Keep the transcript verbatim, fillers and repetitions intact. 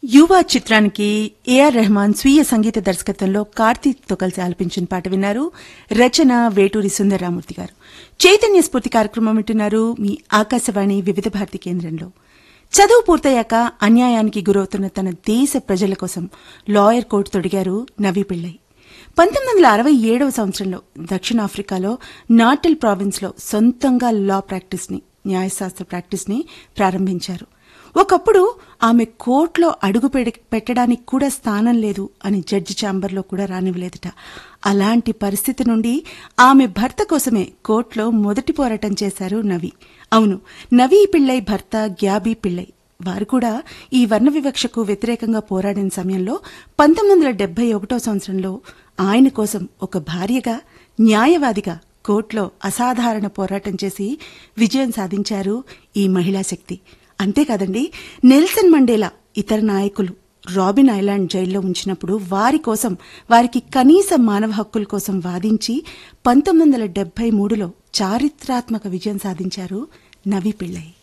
యువ చిత్రానికి ఏఆర్ రెహమాన్ స్వీయ సంగీత దర్శకత్వంలో కార్తీక్తో కలిసి ఆలపించిన పాట విన్నారు. రచన వేటూరి సుందరరామూర్తి గారు. చైతన్య స్ఫూర్తి కార్యక్రమం వింటున్నారు మీ ఆకాశవాణి వివిధ భారతి కేంద్రంలో. చదువు పూర్తయ్యాక అన్యాయానికి గురవుతున్న తన దేశ ప్రజల కోసం లాయర్ కోర్టు తొడిగారు నవీ పిళ్ళై. పంతొమ్మిది వందల అరవై ఏడవ సంవత్సరంలో దక్షిణాఫ్రికాలో నాటల్ ప్రావిన్స్లో సొంతంగా లా ప్రాక్టీస్ ని న్యాయశాస్త్ర ప్రాక్టీస్ ని ప్రారంభించారు. ఒకప్పుడు ఆమె కోర్టులో అడుగు పెట్టడానికి కూడా స్థానం లేదు అని జడ్జి ఛాంబర్లో కూడా రానివ్వలేదట. అలాంటి పరిస్థితి నుండి ఆమె భర్త కోసమే కోర్టులో మొదటి పోరాటం చేశారు నవీ. అవును, నవీ పిళ్ళై భర్త గ్యాబీ పిళ్ళై. వారు కూడా ఈ వర్ణ వివక్షకు వ్యతిరేకంగా పోరాడిన సమయంలో పంతొమ్మిది వందల డెబ్బై ఒకటో సంవత్సరంలో ఆయన కోసం ఒక భార్యగా, న్యాయవాదిగా కోర్టులో అసాధారణ పోరాటం చేసి విజయం సాధించారు ఈ మహిళా శక్తి. అంతేకాదండి, నెల్సన్ మండేలా ఇతర నాయకులు రాబిన్ ఐలాండ్ జైల్లో ఉంచినప్పుడు వారి కోసం, వారికి కనీస మానవ హక్కుల కోసం వాదించి పంతొమ్మిది వందల డెబ్బై మూడులో చారిత్రాత్మక విజయం సాధించారు నవీ పిళ్ళై.